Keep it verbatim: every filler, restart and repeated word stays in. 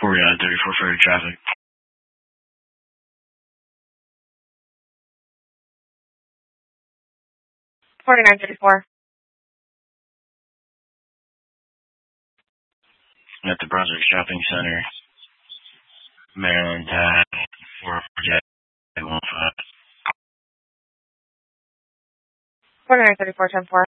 forty-nine thirty-four for traffic. forty-nine thirty-four. At the Brunswick Shopping Center, Maryland, tag four one five. forty-nine thirty-four, ten four.